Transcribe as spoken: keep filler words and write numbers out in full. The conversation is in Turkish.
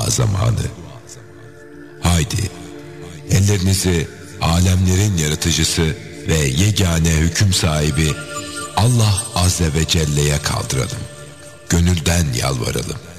zamanı. Haydi, ellerinizi alemlerin yaratıcısı ve yegane hüküm sahibi Allah Azze ve Celle'ye kaldıralım. Gönülden yalvaralım.